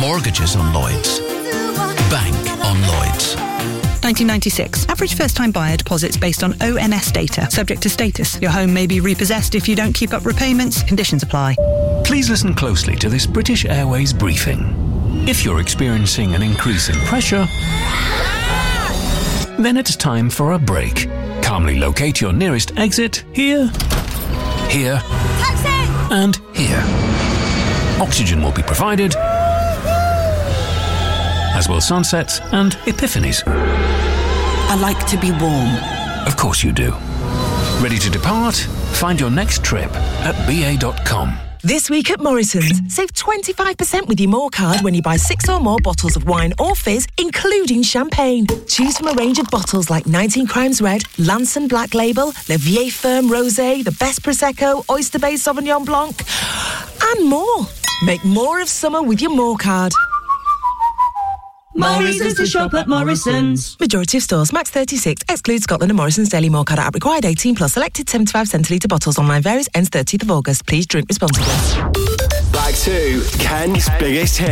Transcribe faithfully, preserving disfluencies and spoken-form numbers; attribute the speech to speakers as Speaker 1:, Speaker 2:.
Speaker 1: Mortgages on Lloyds. Bank on Lloyds.
Speaker 2: nineteen ninety-six. Average first-time buyer deposits based on O M S data. Subject to status. Your home may be repossessed if you don't keep up repayments. Conditions apply.
Speaker 3: Please listen closely to this British Airways briefing. If you're experiencing an increase in pressure, then it's time for a break. Calmly locate your nearest exit here, here,
Speaker 4: Taxi!
Speaker 3: and here. Oxygen will be provided, as will sunsets and epiphanies.
Speaker 5: I like to be warm.
Speaker 3: Of course you do. Ready to depart? Find your next trip at b a dot com.
Speaker 6: This week at Morrison's, save twenty-five percent with your More card when you buy six or more bottles of wine or fizz, including champagne. Choose from a range of bottles like nineteen Crimes Red, Lanson Black Label, Le Vieille Ferme Rosé, the Best Prosecco, Oyster Bay Sauvignon Blanc, and more. Make more of summer with your More card.
Speaker 4: Morrison's to shop at Morrison's.
Speaker 6: Majority of stores, max thirty-six, excludes Scotland and Morrison's Daily More card app required eighteen plus, selected seventy-five centilitre bottles, online varies, ends thirtieth of August. Please drink responsibly.
Speaker 7: Back to Kent's biggest hit.